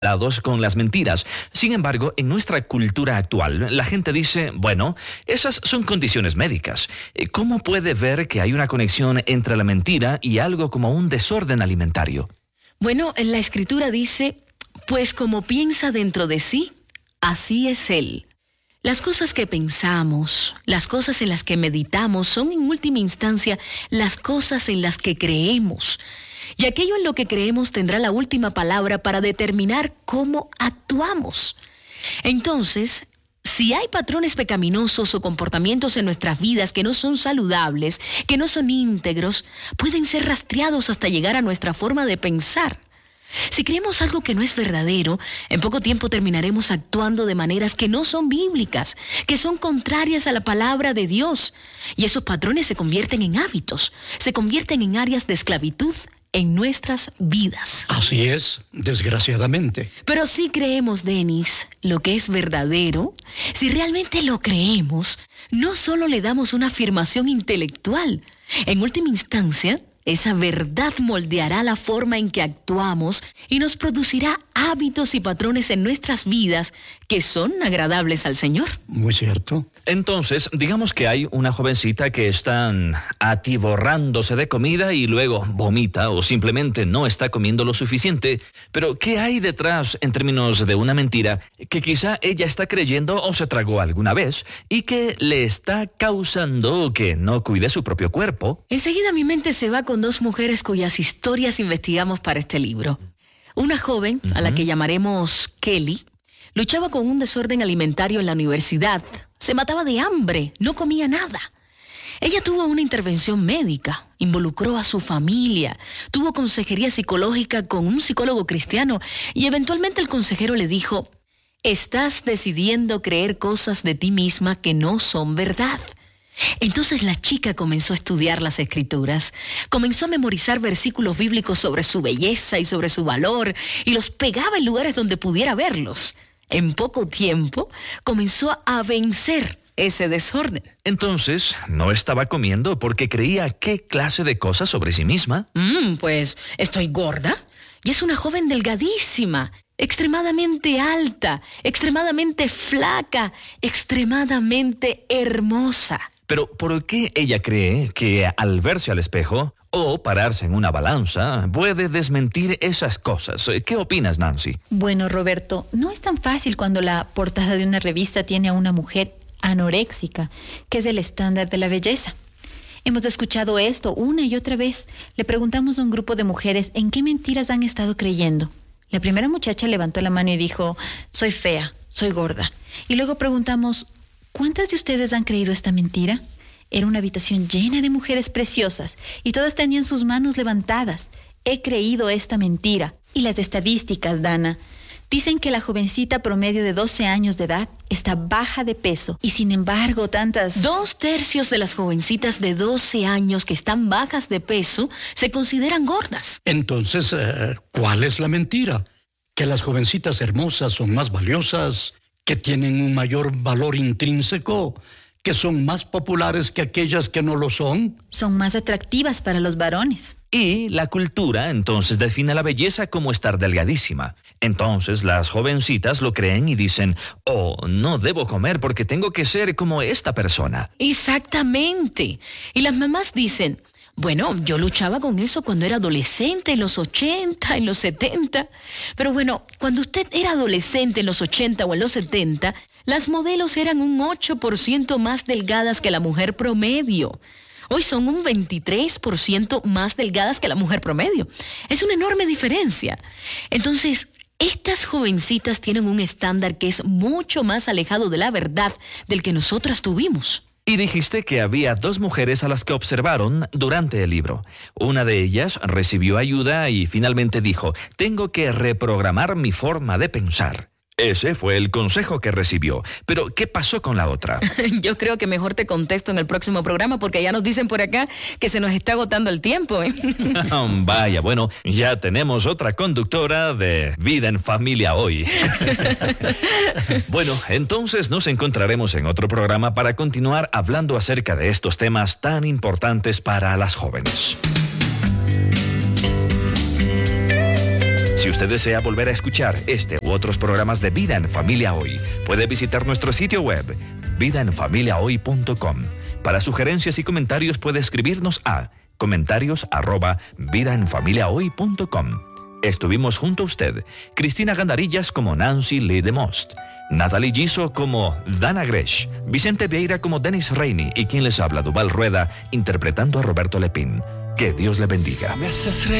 con las mentiras. Sin embargo, en nuestra cultura actual, la gente dice, bueno, esas son condiciones médicas. ¿Cómo puede ver que hay una conexión entre la mentira y algo como un desorden alimentario? Bueno, la Escritura dice, pues como piensa dentro de sí, así es él. Las cosas que pensamos, las cosas en las que meditamos son en última instancia las cosas en las que creemos. Y aquello en lo que creemos tendrá la última palabra para determinar cómo actuamos. Entonces, si hay patrones pecaminosos o comportamientos en nuestras vidas que no son saludables, que no son íntegros, pueden ser rastreados hasta llegar a nuestra forma de pensar. Si creemos algo que no es verdadero, en poco tiempo terminaremos actuando de maneras que no son bíblicas, que son contrarias a la palabra de Dios. Y esos patrones se convierten en hábitos, se convierten en áreas de esclavitud en nuestras vidas. Así es, desgraciadamente. Pero si creemos, Denis, lo que es verdadero, si realmente lo creemos, no solo le damos una afirmación intelectual. En última instancia, esa verdad moldeará la forma en que actuamos y nos producirá hábitos y patrones en nuestras vidas que son agradables al Señor. Muy cierto. Entonces, digamos que hay una jovencita que está atiborrándose de comida y luego vomita o simplemente no está comiendo lo suficiente. Pero, ¿qué hay detrás en términos de una mentira que quizá ella está creyendo o se tragó alguna vez y que le está causando que no cuide su propio cuerpo? Enseguida mi mente se va con dos mujeres cuyas historias investigamos para este libro. Una joven, a la que llamaremos Kelly, luchaba con un desorden alimentario en la universidad. Se mataba de hambre, no comía nada. Ella tuvo una intervención médica, involucró a su familia, tuvo consejería psicológica con un psicólogo cristiano y eventualmente el consejero le dijo, estás decidiendo creer cosas de ti misma que no son verdad. Entonces la chica comenzó a estudiar las Escrituras, comenzó a memorizar versículos bíblicos sobre su belleza y sobre su valor y los pegaba en lugares donde pudiera verlos. En poco tiempo comenzó a vencer ese desorden. Entonces, ¿no estaba comiendo porque creía qué clase de cosas sobre sí misma? Pues estoy gorda y es una joven delgadísima, extremadamente alta, extremadamente flaca, extremadamente hermosa. Pero ¿por qué ella cree que al verse al espejo o pararse en una balanza puede desmentir esas cosas? ¿Qué opinas, Nancy? Bueno, Roberto, no es tan fácil cuando la portada de una revista tiene a una mujer anoréxica, que es el estándar de la belleza. Hemos escuchado esto una y otra vez. Le preguntamos a un grupo de mujeres en qué mentiras han estado creyendo. La primera muchacha levantó la mano y dijo, soy fea, soy gorda. Y luego preguntamos, ¿cuántas de ustedes han creído esta mentira? Era una habitación llena de mujeres preciosas y todas tenían sus manos levantadas. He creído esta mentira. Y las estadísticas, Dana, dicen que la jovencita promedio de 12 años de edad está baja de peso y sin embargo tantas... 2/3 de las jovencitas de 12 años que están bajas de peso se consideran gordas. Entonces, ¿cuál es la mentira? ¿Que las jovencitas hermosas son más valiosas? ¿Que tienen un mayor valor intrínseco? ¿Que son más populares que aquellas que no lo son? Son más atractivas para los varones. Y la cultura entonces define la belleza como estar delgadísima. Entonces las jovencitas lo creen y dicen, oh, no debo comer porque tengo que ser como esta persona. Exactamente. Y las mamás dicen, bueno, yo luchaba con eso cuando era adolescente, en los 80, en los 70. Pero bueno, cuando usted era adolescente en los 80 o en los 70, las modelos eran un 8% más delgadas que la mujer promedio. Hoy son un 23% más delgadas que la mujer promedio. Es una enorme diferencia. Entonces, estas jovencitas tienen un estándar que es mucho más alejado de la verdad del que nosotras tuvimos. Y dijiste que había 2 mujeres a las que observaron durante el libro. Una de ellas recibió ayuda y finalmente dijo, tengo que reprogramar mi forma de pensar. Ese fue el consejo que recibió. Pero, ¿qué pasó con la otra? Yo creo que mejor te contesto en el próximo programa porque ya nos dicen por acá que se nos está agotando el tiempo, ¿eh? Vaya, bueno, ya tenemos otra conductora de Vida en Familia hoy. Bueno, entonces nos encontraremos en otro programa para continuar hablando acerca de estos temas tan importantes para las jóvenes. Si usted desea volver a escuchar este u otros programas de Vida en Familia Hoy, puede visitar nuestro sitio web vidaenfamiliahoy.com. Para sugerencias y comentarios puede escribirnos a comentarios@vidaenfamiliahoy.com. Estuvimos junto a usted, Cristina Gandarillas como Nancy Lee de Most, Natalie Giso como Dana Gresh, Vicente Vieira como Dennis Rainey y quien les habla, Duval Rueda, interpretando a Roberto Lepín. Que Dios le bendiga.